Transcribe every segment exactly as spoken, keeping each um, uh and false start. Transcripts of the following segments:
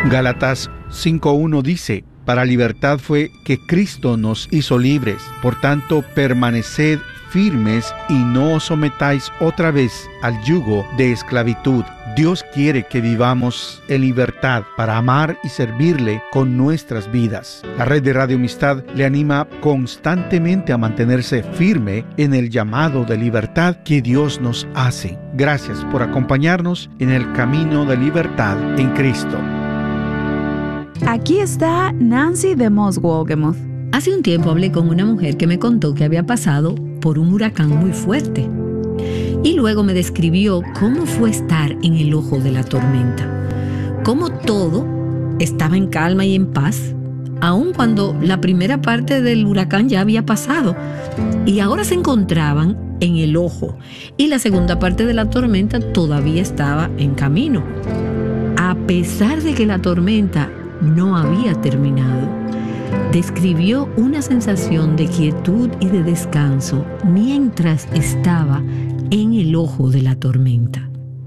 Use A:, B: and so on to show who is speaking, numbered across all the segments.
A: Gálatas cinco uno dice: para libertad fue que Cristo nos hizo libres. Por tanto, permaneced firmes y no os sometáis otra vez al yugo de esclavitud. Dios quiere que vivamos en libertad para amar y servirle con nuestras vidas. La red de Radio Amistad le anima constantemente a mantenerse firme en el llamado de libertad que Dios nos hace. Gracias por acompañarnos en el camino de libertad en Cristo.
B: Aquí está Nancy de Moss Wolgemuth.
C: Hace un tiempo hablé con una mujer que me contó que había pasado por un huracán muy fuerte. Y luego me describió cómo fue estar en el ojo de la tormenta. Cómo todo estaba en calma y en paz, aun cuando la primera parte del huracán ya había pasado. Y ahora se encontraban en el ojo. Y la segunda parte de la tormenta todavía estaba en camino. A pesar de que la tormenta no había terminado, describió una sensación de quietud y de descanso mientras estaba en el ojo de la tormenta.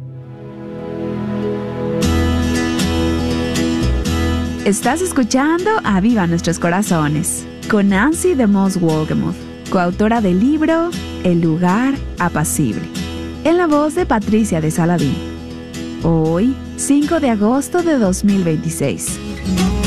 B: Estás escuchando A Viva Nuestros Corazones con Nancy de Moss Wolgemuth, coautora del libro El lugar apacible, en la voz de Patricia de Saladín. Hoy, cinco de agosto de dos mil veintiséis.